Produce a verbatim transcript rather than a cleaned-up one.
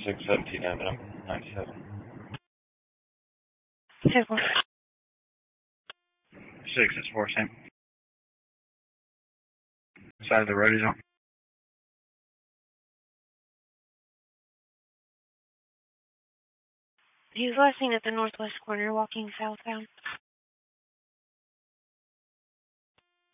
six seventeen Avenue, ninety-seven. Six, four. Six is four, same. Side of the road is on. He was last seen at the northwest corner walking southbound.